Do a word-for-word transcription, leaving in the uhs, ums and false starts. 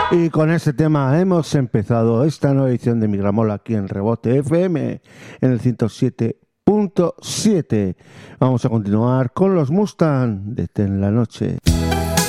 Y con este tema hemos empezado esta nueva edición de Migramola aquí en Rebote F M en el ciento siete punto siete. Vamos a continuar con los Mustang de Ten la Noche.